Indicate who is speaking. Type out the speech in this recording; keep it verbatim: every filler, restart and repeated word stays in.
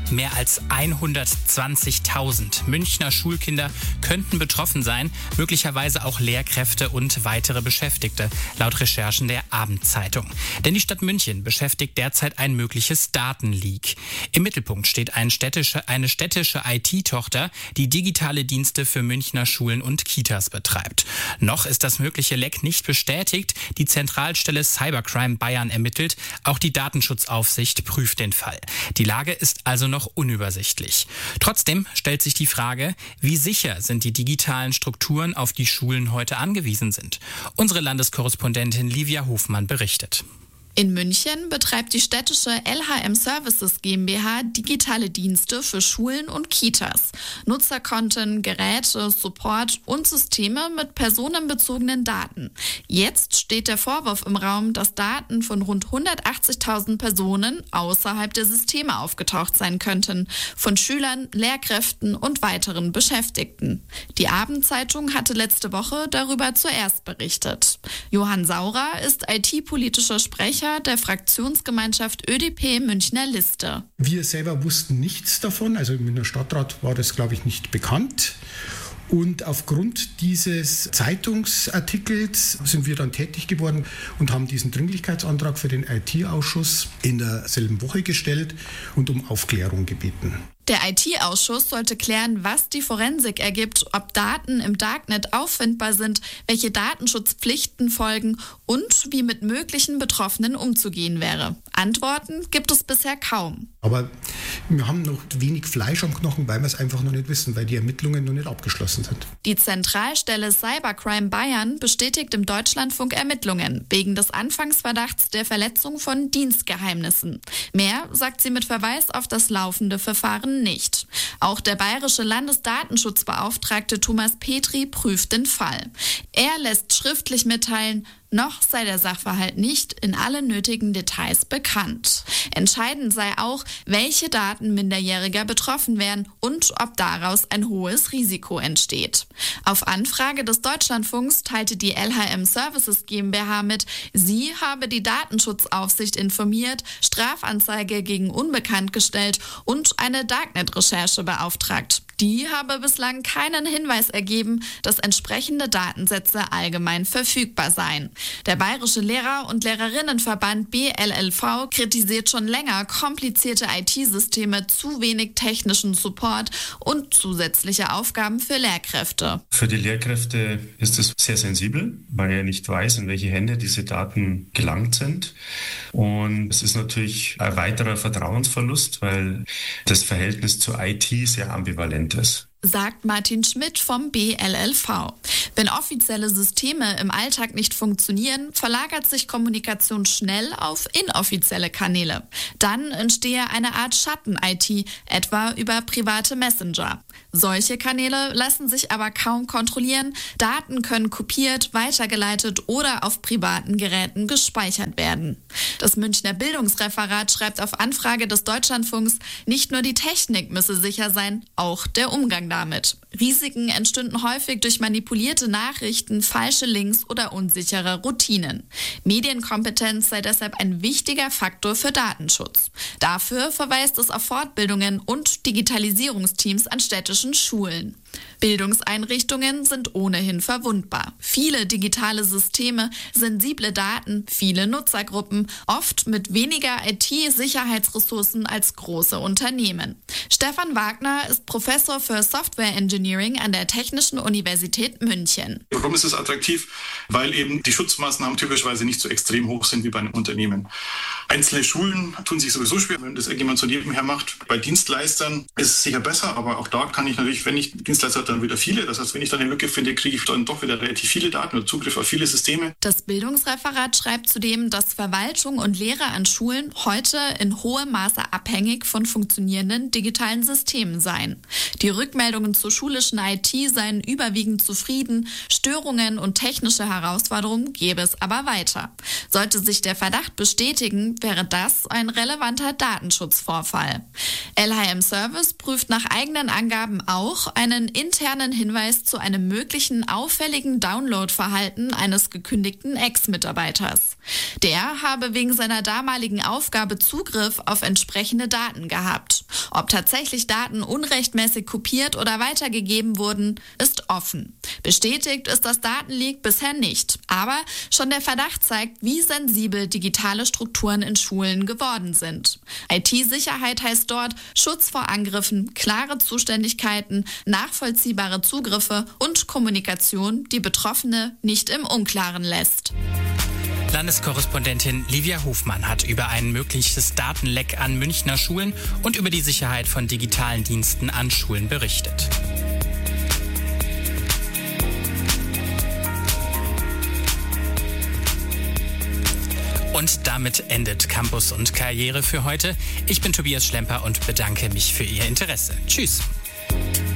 Speaker 1: Mehr als hundertzwanzigtausend Münchner Schulkinder könnten betroffen sein, möglicherweise auch Lehrkräfte und weitere Beschäftigte, laut Recherchen der Abendzeitung. Denn die Stadt München beschäftigt derzeit ein mögliches Datenleak. Im Mittelpunkt steht ein städtische, eine städtische I T-Tochter, die digitale Dienste für Münchner Schulen und Kitas betreibt. Noch ist das mögliche Leck nicht bestätigt. Die Zentralstelle Cybercrime Bayern ermittelt. Auch die Datenschutzaufsicht prüft den Fall. Die Lage ist also noch unübersichtlich. Trotzdem stellt sich die Frage, wie sicher sind die digitalen Strukturen, auf die Schulen heute angewiesen sind? Unsere Landeskorrespondentin Livia Hofmann berichtet.
Speaker 2: In München betreibt die städtische L H M Services GmbH digitale Dienste für Schulen und Kitas. Nutzerkonten, Geräte, Support und Systeme mit personenbezogenen Daten. Jetzt steht der Vorwurf im Raum, dass Daten von rund hundertachtzigtausend Personen außerhalb der Systeme aufgetaucht sein könnten. Von Schülern, Lehrkräften und weiteren Beschäftigten. Die Abendzeitung hatte letzte Woche darüber zuerst berichtet. Johann Saurer ist I T-politischer Sprecher der Fraktionsgemeinschaft Ö D P Münchner Liste.
Speaker 3: Wir selber wussten nichts davon, also im Münchner Stadtrat war das, glaube ich, nicht bekannt. Und aufgrund dieses Zeitungsartikels sind wir dann tätig geworden und haben diesen Dringlichkeitsantrag für den I T-Ausschuss in derselben Woche gestellt und um Aufklärung gebeten.
Speaker 2: Der I T-Ausschuss sollte klären, was die Forensik ergibt, ob Daten im Darknet auffindbar sind, welche Datenschutzpflichten folgen und wie mit möglichen Betroffenen umzugehen wäre. Antworten gibt es bisher kaum.
Speaker 3: Aber wir haben noch wenig Fleisch am Knochen, weil wir es einfach noch nicht wissen, weil die Ermittlungen noch nicht abgeschlossen sind.
Speaker 2: Die Zentralstelle Cybercrime Bayern bestätigt im Deutschlandfunk Ermittlungen wegen des Anfangsverdachts der Verletzung von Dienstgeheimnissen. Mehr sagt sie mit Verweis auf das laufende Verfahren nicht. Auch der bayerische Landesdatenschutzbeauftragte Thomas Petri prüft den Fall. Er lässt schriftlich mitteilen, noch sei der Sachverhalt nicht in allen nötigen Details bekannt. Entscheidend sei auch, welche Daten Minderjähriger betroffen wären und ob daraus ein hohes Risiko entsteht. Auf Anfrage des Deutschlandfunks teilte die L H M Services GmbH mit, sie habe die Datenschutzaufsicht informiert, Strafanzeige gegen Unbekannt gestellt und eine Darknet-Recherche beauftragt. Die habe bislang keinen Hinweis ergeben, dass entsprechende Datensätze allgemein verfügbar seien. Der Bayerische Lehrer- und Lehrerinnenverband B L L V kritisiert schon länger komplizierte I T-Systeme, zu wenig technischen Support und zusätzliche Aufgaben für Lehrkräfte.
Speaker 4: Für die Lehrkräfte ist es sehr sensibel, weil er nicht weiß, in welche Hände diese Daten gelangt sind. Und es ist natürlich ein weiterer Vertrauensverlust, weil das Verhältnis zur I T sehr ambivalent ist.
Speaker 2: Sagt Martin Schmidt vom B L L V. Wenn offizielle Systeme im Alltag nicht funktionieren, verlagert sich Kommunikation schnell auf inoffizielle Kanäle. Dann entstehe eine Art Schatten-I T, etwa über private Messenger. Solche Kanäle lassen sich aber kaum kontrollieren. Daten können kopiert, weitergeleitet oder auf privaten Geräten gespeichert werden. Das Münchner Bildungsreferat schreibt auf Anfrage des Deutschlandfunks, nicht nur die Technik müsse sicher sein, auch der Umgang damit. Risiken entstünden häufig durch manipulierte Nachrichten, falsche Links oder unsichere Routinen. Medienkompetenz sei deshalb ein wichtiger Faktor für Datenschutz. Dafür verweist es auf Fortbildungen und Digitalisierungsteams an städtischen Schulen. Bildungseinrichtungen sind ohnehin verwundbar. Viele digitale Systeme, sensible Daten, viele Nutzergruppen, oft mit weniger I T-Sicherheitsressourcen als große Unternehmen. Stefan Wagner ist Professor für Software Engineering an der Technischen Universität München.
Speaker 5: Warum ist es attraktiv? Weil eben die Schutzmaßnahmen typischerweise nicht so extrem hoch sind wie bei einem Unternehmen. Einzelne Schulen tun sich sowieso schwer, wenn das irgendjemand so nebenher macht. Bei Dienstleistern ist es sicher besser, aber auch da kann ich natürlich, wenn ich Dienstleister habe, dann wieder viele. Das heißt, wenn ich dann eine Lücke finde, kriege ich dann doch wieder relativ viele Daten oder Zugriff auf viele Systeme.
Speaker 2: Das Bildungsreferat schreibt zudem, dass Verwaltung und Lehre an Schulen heute in hohem Maße abhängig von funktionierenden digitalen Systemen seien. Die Rückmeldungen zur schulischen I T seien überwiegend zufrieden, Störungen und technische Herausforderungen gäbe es aber weiter. Sollte sich der Verdacht bestätigen, wäre das ein relevanter Datenschutzvorfall. L H M Service prüft nach eigenen Angaben auch einen internen Hinweis zu einem möglichen auffälligen Downloadverhalten eines gekündigten Ex-Mitarbeiters. Der habe wegen seiner damaligen Aufgabe Zugriff auf entsprechende Daten gehabt. Ob tatsächlich Daten unrechtmäßig kopiert oder weitergegeben wurden, ist offen. Bestätigt ist das Datenleak bisher nicht. Aber schon der Verdacht zeigt, wie sensibel digitale Strukturen in Schulen geworden sind. I T-Sicherheit heißt dort Schutz vor Angriffen, klare Zuständigkeiten, nachvollziehbare Zugriffe und Kommunikation, die Betroffene nicht im Unklaren lässt.
Speaker 1: Landeskorrespondentin Livia Hofmann hat über ein mögliches Datenleck an Münchner Schulen und über die Sicherheit von digitalen Diensten an Schulen berichtet. Und damit endet Campus und Karriere für heute. Ich bin Tobias Schlemper und bedanke mich für Ihr Interesse. Tschüss.